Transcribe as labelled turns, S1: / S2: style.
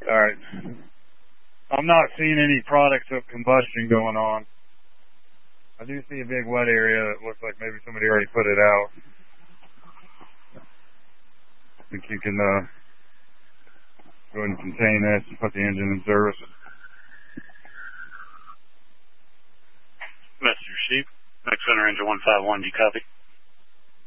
S1: Alright. I'm not seeing any products of combustion going on. I do see a big wet area that looks like maybe somebody already put it out. I think you can go ahead and contain this and put the engine in service.
S2: Messenger Sheep, Max Center Engine 151, do you copy?